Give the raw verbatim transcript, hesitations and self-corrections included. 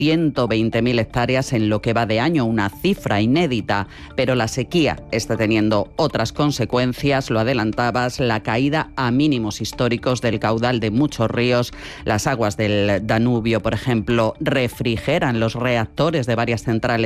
ciento veinte mil hectáreas en lo que va de año, una cifra inédita. Pero la sequía está teniendo otras consecuencias, lo adelantabas, la caída a mínimos históricos del caudal de muchos ríos. Las aguas del Danubio, por ejemplo, refrigeran los reactores de varias centrales